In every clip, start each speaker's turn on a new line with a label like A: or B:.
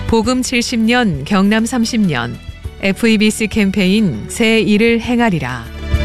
A: 복음 70년 경남 30년 FEBC 캠페인 새 일을 행하리라.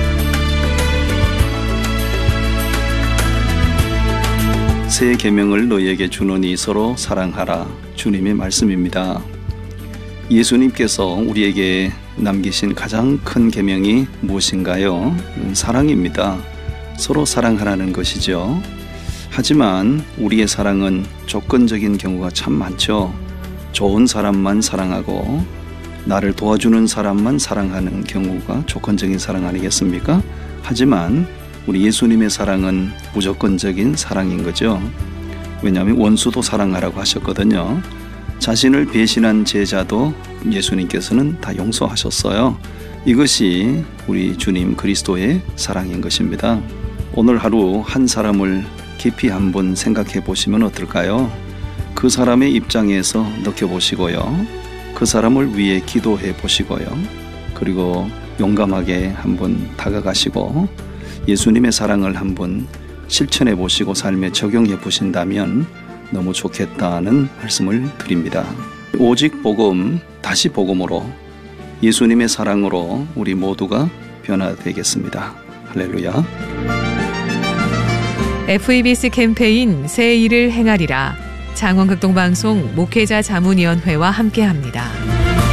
B: 새 계명을 너희에게 주노니 서로 사랑하라. 주님의 말씀입니다. 예수님께서 우리에게 남기신 가장 큰 계명이 무엇인가요? 사랑입니다. 서로 사랑하라는 것이죠. 하지만 우리의 사랑은 조건적인 경우가 참 많죠. 좋은 사람만 사랑하고 나를 도와주는 사람만 사랑하는 경우가 조건적인 사랑 아니겠습니까? 하지만 우리 예수님의 사랑은 무조건적인 사랑인 거죠. 왜냐하면 원수도 사랑하라고 하셨거든요. 자신을 배신한 제자도 예수님께서는 다 용서하셨어요. 이것이 우리 주님 그리스도의 사랑인 것입니다. 오늘 하루 한 사람을 깊이 한번 생각해 보시면 어떨까요? 그 사람의 입장에서 느껴보시고요. 그 사람을 위해 기도해 보시고요. 그리고 용감하게 한번 다가가시고 예수님의 사랑을 한번 실천해 보시고 삶에 적용해 보신다면 너무 좋겠다는 말씀을 드립니다. 오직 복음, 다시 복음으로 예수님의 사랑으로 우리 모두가 변화되겠습니다. 할렐루야.
A: FEBC 캠페인 새 일을 행하리라. 장원극동방송 목회자 자문위원회와 함께합니다.